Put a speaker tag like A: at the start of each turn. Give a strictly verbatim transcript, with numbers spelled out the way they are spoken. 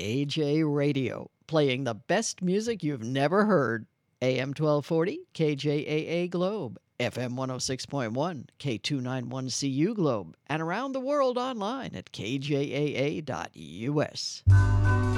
A: K J Radio, playing the best music you've never heard. A M twelve forty, K J A A Globe, F M one oh six point one, K two ninety-one C U Globe, and around the world online at K J A A dot U S.